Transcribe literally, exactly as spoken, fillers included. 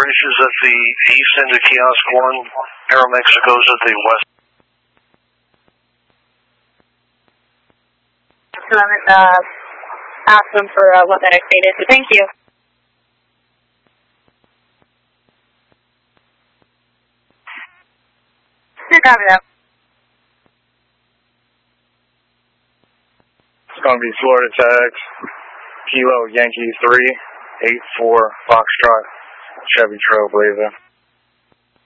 operations at the east end of kiosk one. Aeromexico's at the west. So I'm going to uh, ask them for uh, what that date is. So thank you. Yeah, copy that. It's going to be Florida Tags, Kilo Yankee three, eight four Foxtrot, Chevy Trailblazer.